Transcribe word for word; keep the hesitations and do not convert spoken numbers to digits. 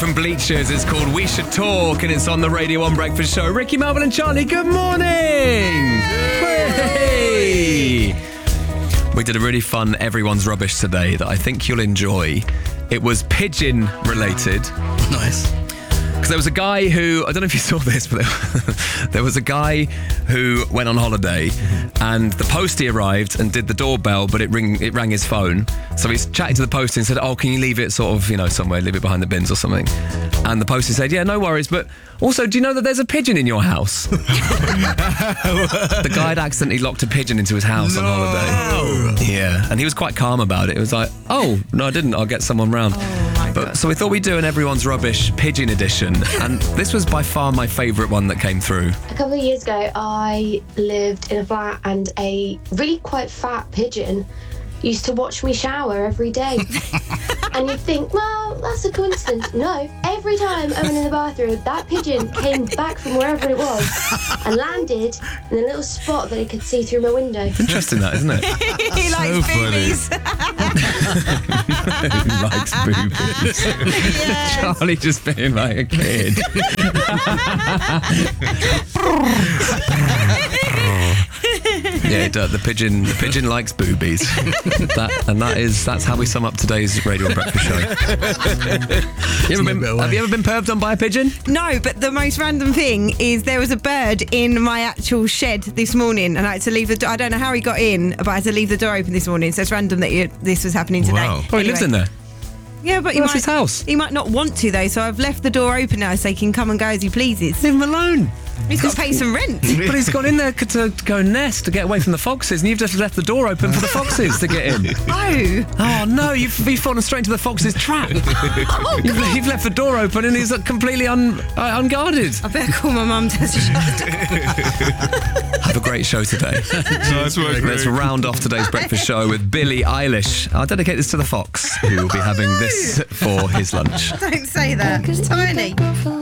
from Bleachers. It's called We Should Talk, and it's on the Radio one Breakfast Show. Ricky, Melvin and Charlie, good morning! Hey! We did a really fun Everyone's Rubbish today that I think you'll enjoy. It was pigeon related. Nice. Because there was a guy who, I don't know if you saw this, but there, there was a guy who went on holiday and the postie arrived and did the doorbell, but it ring, it rang his phone. So he's chatting to the postie and said, oh, can you leave it sort of, you know, somewhere, leave it behind the bins or something? And the postie said, yeah, no worries, but also, do you know that there's a pigeon in your house? The guy had accidentally locked a pigeon into his house no. on holiday. Yeah, and he was quite calm about it. It was like, oh, no, I didn't, I'll get someone round. Oh, my but God. So we thought we'd do an Everyone's Rubbish pigeon edition, and this was by far my favourite one that came through. A couple of years ago, I lived in a flat and a really quite fat pigeon used to watch me shower every day. And you'd think, well, that's a coincidence. No, every time I went in the bathroom, that pigeon came back from wherever it was and landed in a little spot that it could see through my window. Interesting that, isn't it? He likes boobies. He likes boobies. Yes. Charlie just being like a kid. Yeah, it does. The pigeon, the pigeon likes boobies. That, and that is that's how we sum up today's Radio one Breakfast Show. You ever been, have you ever been perved on by a pigeon? No, but the most random thing is there was a bird in my actual shed this morning, and I had to leave the door. I don't know how he got in, but I had to leave the door open this morning. So it's random that you, this was happening today. Wow. Oh, he lives in there. Yeah, but he Well, might, that's his house. he might not want to though. So I've left the door open now, so he can come and go as he pleases. Leave him alone. He's got to pay some rent. But he's gone in there to go nest to get away from the foxes, and you've just left the door open for the foxes to get in. Oh. Oh no, you've, you've fallen straight into the fox's trap. Oh, You've, God. you've left the door open and he's uh, completely un, uh, unguarded. I better call my mum to shut the door. Have a great show today. Nice work, Let's Rick. round off today's breakfast show with Billie Eilish. I'll dedicate this to the fox, who will be having this for his lunch. Don't say that. It's tiny.